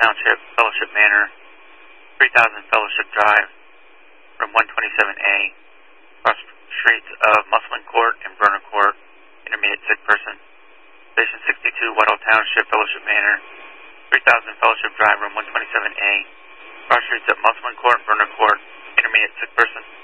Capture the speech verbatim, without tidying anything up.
Township, Fellowship Manor, three thousand Fellowship Drive, room one twenty-seven A, across streets of Musselman Court and Verner Court, intermediate sick person. Station sixty-two, Weddell Township, Fellowship Manor, three thousand Fellowship Drive, room one twenty-seven A, across streets of Musselman Court and Verner Court, intermediate sick person.